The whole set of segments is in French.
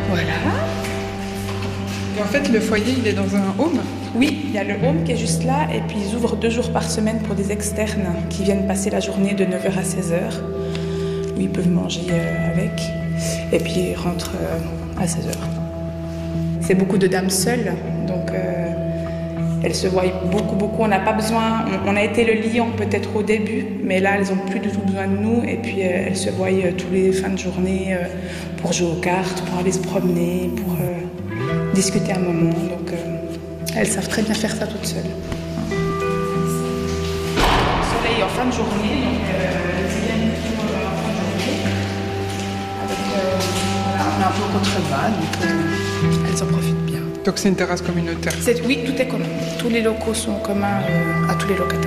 Voilà. Et en fait, le foyer, il est dans un home? Oui, il y a le home qui est juste là et puis ils ouvrent 2 jours par semaine pour des externes qui viennent passer la journée de 9h à 16h où ils peuvent manger avec et puis ils rentrent à 16h. C'est beaucoup de dames seules, donc elles se voient beaucoup. On n'a pas besoin, on a été le liant peut-être au début, mais là elles n'ont plus du tout besoin de nous et puis elles se voient tous les fins de journée pour jouer aux cartes, pour aller se promener, pour discuter un moment. Donc elles savent très bien faire ça toutes seules. Le soleil en fin de journée, donc elles viennent toujours en fin de journée. Voilà, on est un peu contrebas, donc elles en profitent bien. Donc c'est une terrasse communautaire? Oui, tout est commun. Tous les locaux sont communs à tous les locataires.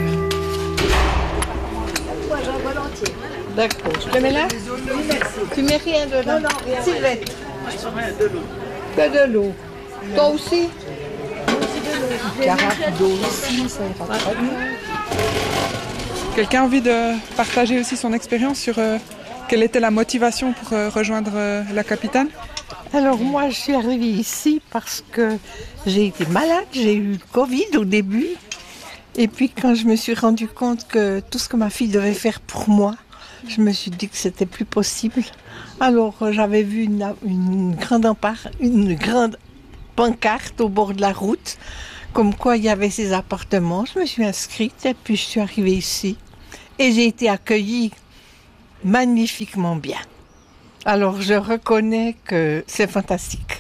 D'accord. Je te mets là? Tu mets rien dedans? Non, rien. Sylvette. Que de l'eau. Toi aussi? Carafe d'eau ici, ça ira très bien. Quelqu'un a envie de partager aussi son expérience sur quelle était la motivation pour rejoindre la Capitane? Alors moi, je suis arrivée ici parce que j'ai été malade, j'ai eu le Covid au début. Et puis quand je me suis rendu compte que tout ce que ma fille devait faire pour moi, je me suis dit que c'était plus possible. Alors j'avais vu une grande pancarte au bord de la route, comme quoi il y avait ces appartements. Je me suis inscrite et puis je suis arrivée ici. Et j'ai été accueillie magnifiquement bien. Alors je reconnais que c'est fantastique.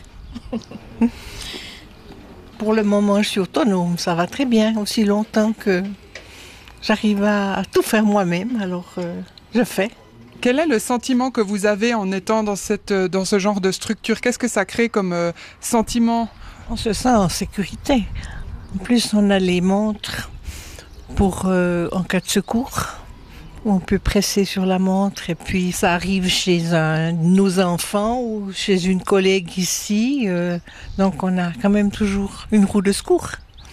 Pour le moment, je suis autonome, ça va très bien, aussi longtemps que j'arrive à tout faire moi-même, alors je fais. Quel est le sentiment que vous avez en étant dans ce genre de structure? Qu'est-ce que ça crée comme sentiment? On se sent en sécurité. En plus, on a les montres pour en cas de secours. On peut presser sur la montre et puis ça arrive chez nos enfants ou chez une collègue ici. Donc on a quand même toujours une roue de secours.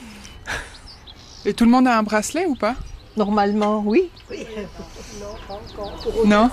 Et tout le monde a un bracelet ou pas? Normalement, oui. Non, pas encore. Non.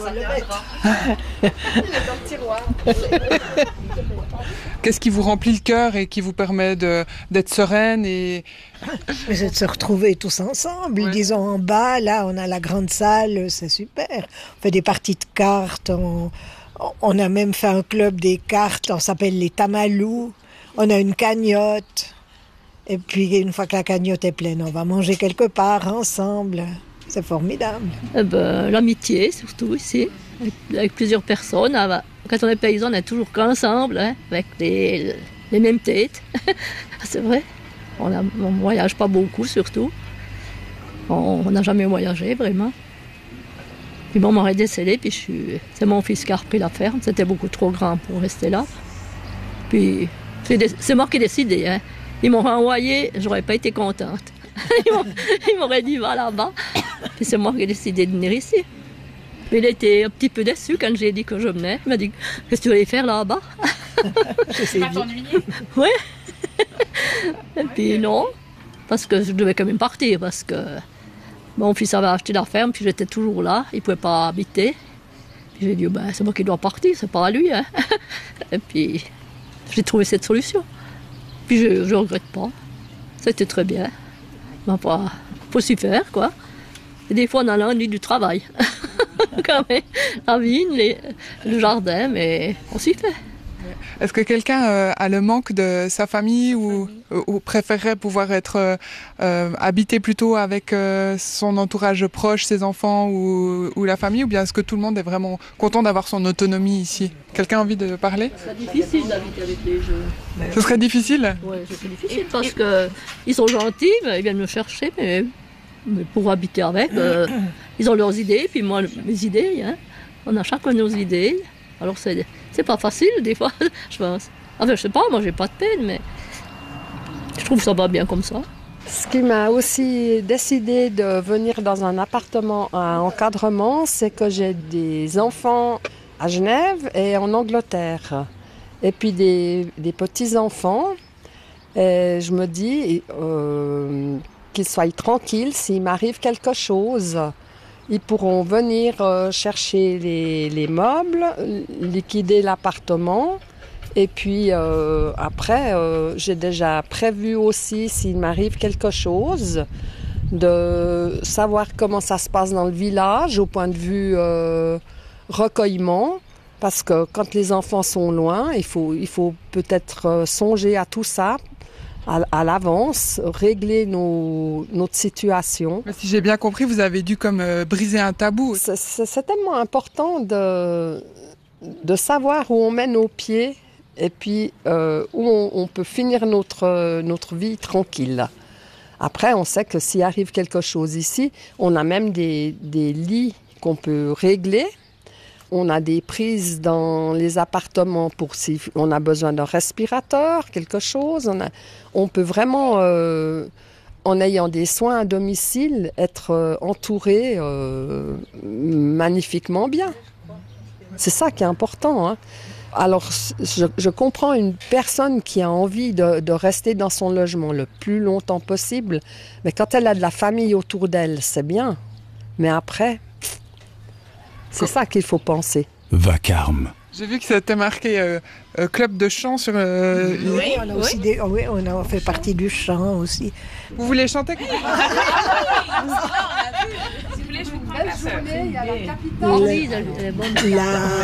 Il est dans le tiroir. Qu'est-ce qui vous remplit le cœur et qui vous permet d'être sereine et... C'est de se retrouver tous ensemble. Ouais. Disons en bas, là, on a la grande salle, c'est super. On fait des parties de cartes. On a même fait un club des cartes. On s'appelle les Tamalous. On a une cagnotte. Et puis, une fois que la cagnotte est pleine, on va manger quelque part ensemble. C'est formidable. L'amitié, surtout ici, avec plusieurs personnes. Quand on est paysan, on est toujours qu'ensemble, hein, avec les mêmes têtes. C'est vrai. On ne voyage pas beaucoup, surtout. On n'a jamais voyagé, vraiment. Puis mon mari est décédé, puis c'est mon fils qui a repris la ferme. C'était beaucoup trop grand pour rester là. Puis c'est moi qui ai décidé, hein. Ils m'ont renvoyé, j'aurais pas été contente. Ils m'auraient dit va là-bas. Puis c'est moi qui ai décidé de venir ici. Il était un petit peu déçu quand j'ai dit que je venais. Il m'a dit qu'est-ce que tu allais faire là-bas? Je sais pas t'ennuyer? Oui. Et puis non, parce que je devais quand même partir, parce que mon fils avait acheté la ferme, puis j'étais toujours là, il ne pouvait pas habiter. Puis j'ai dit c'est moi qui dois partir, c'est pas à lui. Hein. Et puis j'ai trouvé cette solution. Puis je ne regrette pas. C'était très bien. Il faut s'y faire, quoi. Et des fois, on a l'ennui du travail. Quand même, la vigne, le jardin, mais on s'y fait. Est-ce que quelqu'un a le manque de sa famille ou préférerait pouvoir être habité plutôt avec son entourage proche, ses enfants ou la famille, ou bien est-ce que tout le monde est vraiment content d'avoir son autonomie ici? Quelqu'un a envie de parler? C'est difficile d'habiter avec les jeunes. Ce serait difficile? Oui, c'est difficile parce qu'ils sont gentils, mais ils viennent me chercher, mais pour habiter avec, ils ont leurs idées, puis moi mes idées. Hein. On a chacun nos idées. Alors c'est pas facile des fois, je pense. Enfin, je sais pas, moi j'ai pas de peine, mais je trouve que ça va bien comme ça. Ce qui m'a aussi décidé de venir dans un appartement à encadrement, c'est que j'ai des enfants à Genève et en Angleterre. Et puis des petits-enfants. Et je me dis qu'ils soient tranquilles s'il m'arrive quelque chose. Ils pourront venir chercher les meubles, liquider l'appartement Et puis après, j'ai déjà prévu aussi, s'il m'arrive quelque chose, de savoir comment ça se passe dans le village au point de vue recueillement. Parce que quand les enfants sont loin, il faut peut-être songer à tout ça à l'avance, régler notre situation. Si j'ai bien compris, vous avez dû comme briser un tabou. C'est tellement important de savoir où on met nos pieds et puis où on peut finir notre vie tranquille. Après, on sait que s'il arrive quelque chose ici, on a même des lits qu'on peut régler. On a des prises dans les appartements pour si on a besoin d'un respirateur, quelque chose. On peut vraiment, en ayant des soins à domicile, être entouré magnifiquement bien. C'est ça qui est important, hein. Alors, je comprends une personne qui a envie de rester dans son logement le plus longtemps possible, mais quand elle a de la famille autour d'elle, c'est bien. Mais après, c'est ça qu'il faut penser. Vacarme. J'ai vu que ça t'est marqué club de chant sur... Oui, on a aussi on a fait partie du chant aussi. Vous voulez chanter? Si vous voulez, je vous Belle journée, il y a la capitale. Oui, elle est bonne.